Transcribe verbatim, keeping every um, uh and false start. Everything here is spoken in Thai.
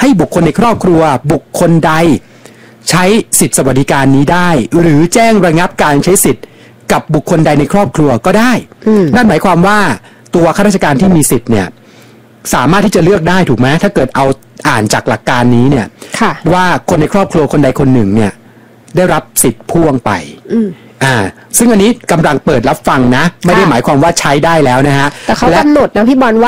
ให้บุคคลในครอบครัวบุคคลใดใช้สิทธิสวัสดิการนี้ได้หรือแจ้งระงับการใช้สิทธิ์กับบุคคลใดในครอบครัวก็ได้นั่นหมายความว่าตัวข้าราชการที่มีสิทธิ์เนี่ยสามารถที่จะเลือกได้ถูกไหมถ้าเกิดเอาอ่านจากหลักการนี้เนี่ยว่าคนในครอบครัวคนใดคนหนึ่งเนี่ยได้รับสิทธิ์พ่วงไปอ่าซึ่งอันนี้กำลังเปิดรับฟังนะไม่ได้หมายความว่าใช้ได้แล้วนะฮะแต่เขากำหนดนะพี่บอล